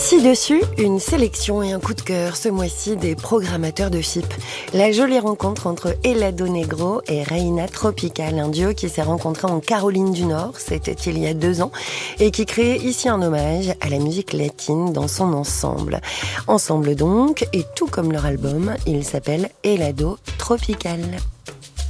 Ci-dessus, une sélection et un coup de cœur ce mois-ci des programmateurs de FIP. La jolie rencontre entre Helado Negro et Reina Tropical, un duo qui s'est rencontré en Caroline du Nord, c'était il y a 2 ans, et qui crée ici un hommage à la musique latine dans son ensemble. Ensemble donc, et tout comme leur album, il s'appelle Helado Tropical.